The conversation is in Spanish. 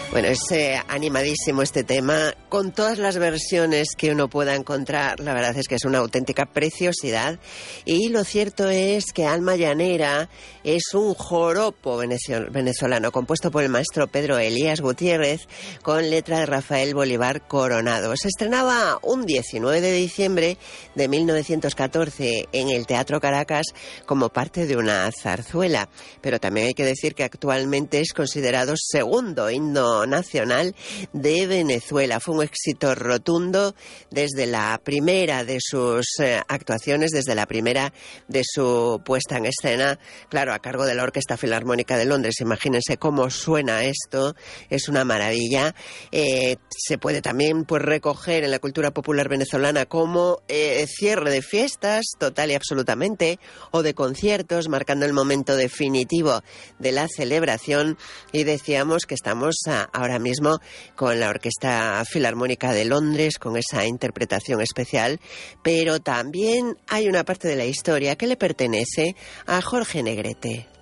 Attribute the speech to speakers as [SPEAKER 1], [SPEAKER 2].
[SPEAKER 1] Bueno, es animadísimo este tema, con todas las versiones que uno pueda encontrar. La verdad es que es una auténtica preciosidad. Y lo cierto es que Alma Llanera es un joropo venezolano compuesto por el maestro Pedro Elías Gutiérrez, con letra de Rafael Bolívar Coronado. Se estrenaba un 19 de diciembre de 1914 en el Teatro Caracas como parte de una zarzuela. Pero también hay que decir que actualmente es considerado segundo himno nacional de Venezuela. Fue un éxito rotundo desde la primera de sus actuaciones, desde la primera de su puesta en escena, claro, a cargo de la Orquesta Filarmónica de Londres. Imagínense cómo suena esto, es una maravilla. Se puede también pues recoger en la cultura popular venezolana como cierre de fiestas, total y absolutamente, o de conciertos, marcando el momento definitivo de la celebración. Y decíamos que estamos ahora mismo con la Orquesta Filarmónica de Londres, con esa interpretación especial, pero también hay una parte de la historia que le pertenece a Jorge Negrete.